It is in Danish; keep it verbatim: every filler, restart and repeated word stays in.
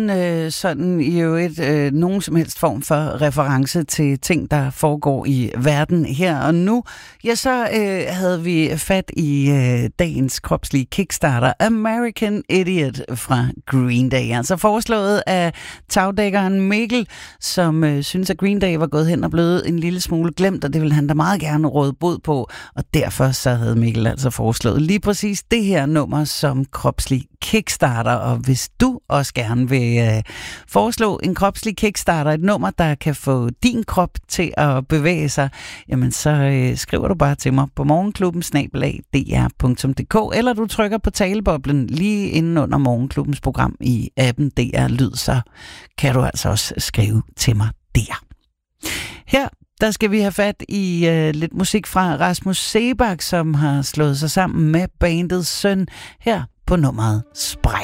uden øh, sådan i øvrigt øh, nogen som helst form for reference til ting, der foregår i verden her og nu, ja, så øh, havde vi fat i øh, dagens kropslige kickstarter, American Idiot fra Green Day. Altså foreslået af tagdækkeren Mikkel, som øh, synes, at Green Day var gået hen og blevet en lille smule glemt, og det ville han da meget gerne råde bod på, og derfor så havde Mikkel altså foreslået lige præcis det her nummer som kropslig kickstarter. Og hvis du også gerne vil øh, foreslå en kropslig kickstarter, et nummer, der kan få din krop til at bevæge sig, jamen så øh, skriver du bare til mig på morgenklubben snabel-a d r punktum d k, eller du trykker på taleboblen lige inden under morgenklubbens program i appen D R Lyd, så kan du altså også skrive til mig der. Her der skal vi have fat i øh, lidt musik fra Rasmus Seebach, som har slået sig sammen med bandets Søn her på nummeret Spræk.